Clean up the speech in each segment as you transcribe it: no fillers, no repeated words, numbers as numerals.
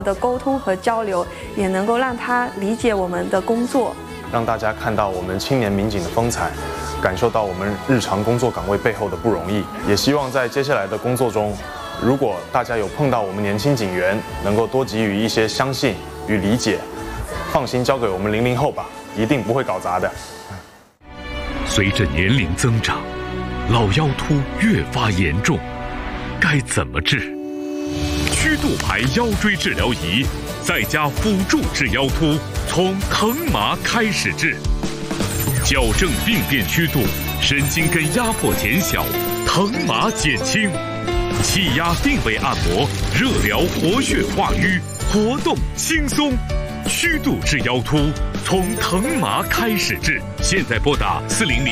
的沟通和交流，也能够让他理解我们的工作， 让大家看到我们青年民警的风采，感受到我们日常工作岗位背后的不容易。也希望在接下来的工作中，如果大家有碰到我们年轻警员，能够多给予一些相信与理解，放心交给我们00后吧，一定不会搞砸的。 随着年龄增长，老腰突越发严重，该怎么治？曲度牌腰椎治疗仪在家辅助治腰突，从疼麻开始治，矫正病变曲度，神经根压迫减小，疼麻减轻，气压定位按摩，热疗活血化瘀，活动轻松。曲度治腰突，从疼麻开始治。现在拨打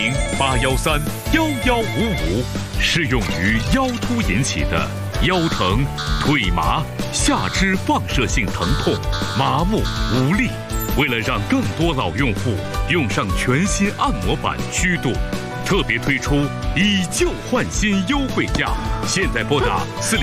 400-813-1155，适用于腰突引起的腰疼、腿麻、下肢放射性疼痛、麻木无力。为了让更多老用户用上全新按摩板曲度，特别推出以旧换新优惠价。现在拨打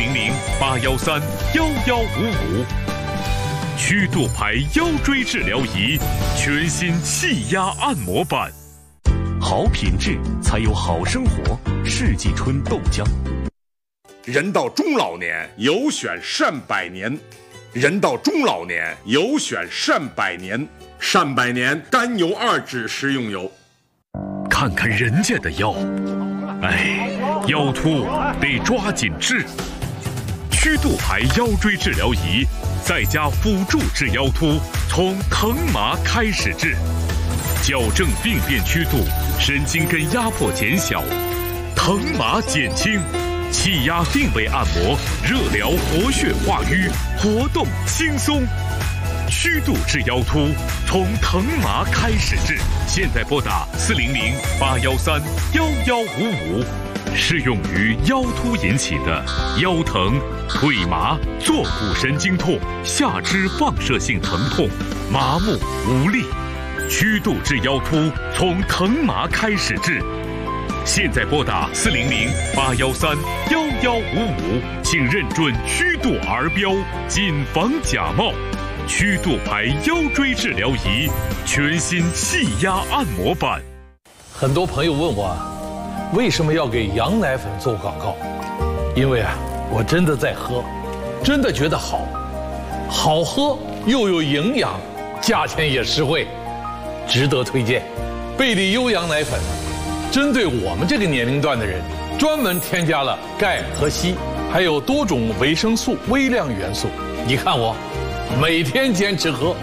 400-813-1155。曲度牌腰椎治疗仪，全新气压按摩板。好品质才有好生活。世纪春豆浆。 人到中老年，有选善百年。人到中老年，有选善百年。善百年甘油2酯食用油。 看看人家的腰，哎，腰突得抓紧治。曲度牌腰椎治疗仪，在家辅助治腰突，从疼麻开始治，矫正病变曲度，神经根压迫减小，疼麻减轻，气压定位按摩，热疗活血化瘀，活动轻松。曲度治腰突，从疼麻开始治。现在拨打400-813-1155，适用于腰突引起的腰疼、腿麻、坐骨神经痛、下肢放射性疼痛、麻木无力。曲度治腰突，从疼麻开始治。现在拨打400-813-1155，请认准曲度儿标，谨防假冒。曲度牌腰椎治疗仪，全新气压按摩板。 很多朋友问我，为什么要给羊奶粉做广告？因为我真的在喝，真的觉得好，好喝又有营养，价钱也实惠，值得推荐。贝利优羊奶粉针对我们这个年龄段的人，专门添加了钙和硒，还有多种维生素、微量元素。你看我每天坚持喝。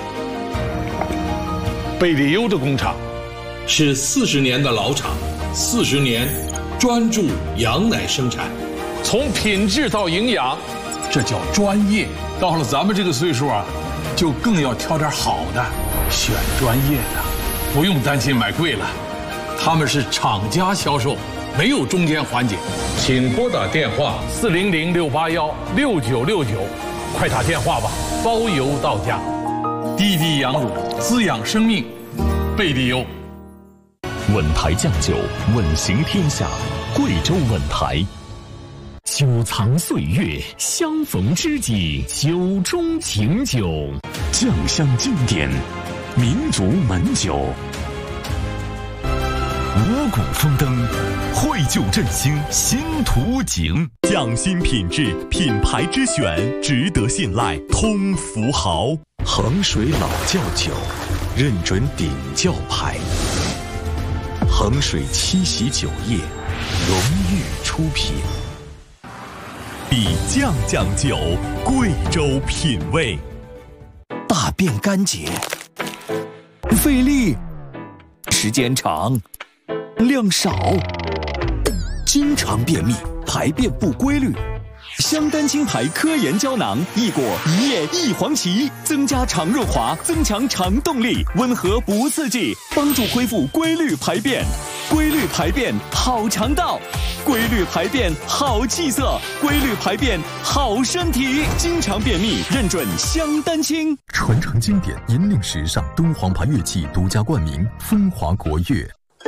贝利优的工厂是40年的老厂，40年专注羊奶生产，从品质到营养，这叫专业。到了咱们这个岁数就更要挑点好的，选专业的，不用担心买贵了。他们是厂家销售，没有中间环节。请拨打电话400-681-6969，快打电话吧，包邮到家。滴滴羊乳，滋养生命，贝利优。 稳台酱酒，稳行天下，贵州稳台。久藏岁月，相逢知己，酒中情酒，酱香经典，民族门酒。五谷丰登，绘就振兴新图景，匠心品质，品牌之选，值得信赖，通福豪。衡水老窖酒，认准顶窖牌。衡水七喜酒业，荣誉出品。比酱酱酒，贵州品味。 大便干结，费力，时间长，量少，经常便秘，排便不规律。香丹青牌科研胶囊，益果一叶一黄芪，增加肠润滑，增强肠动力，温和不刺激，帮助恢复规律排便。规律排便好肠道，规律排便好气色，规律排便好身体。经常便秘，认准香丹青。 传承经典，引领时尚，敦煌牌乐器独家冠名，风华国乐。